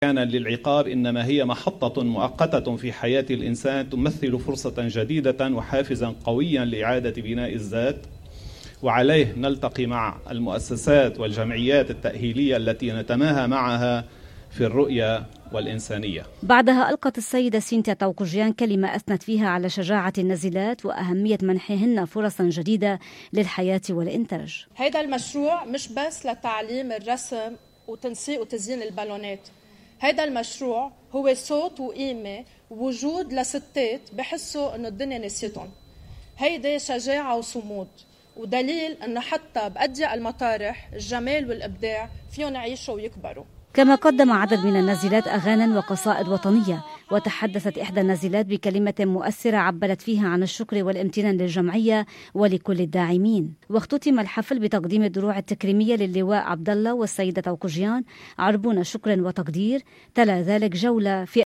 كان للعقاب إنما هي محطة مؤقتة في حياة الإنسان تمثل فرصة جديدة وحافزا قويا لإعادة بناء الذات، وعليه نلتقي مع المؤسسات والجمعيات التأهيلية التي نتماهى معها في الرؤية والإنسانية. بعدها ألقت السيدة سينتيا توقجيان كلمة أثنت فيها على شجاعة النازلات وأهمية منحهن فرصا جديدة للحياة والإنتاج. هذا المشروع مش بس لتعليم الرسم وتنسيق وتزيين البالونات، هذا المشروع هو صوت وقيمة ووجود لستات بحسوا أن الدنيا نسيتهم. هيدا شجاعة وصمود ودليل أنه حتى بأضيق المطارح الجمال والإبداع فيهم يعيشوا ويكبروا. كما قدم عدد من النازلات أغاني وقصائد وطنية، وتحدثت إحدى النازلات بكلمة مؤثرة عبرت فيها عن الشكر والامتنان للجمعية ولكل الداعمين. واختتم الحفل بتقديم الدروع التكريمية للواء عبد الله والسيدة توقجيان عربون شكر وتقدير. تلا ذلك جولة في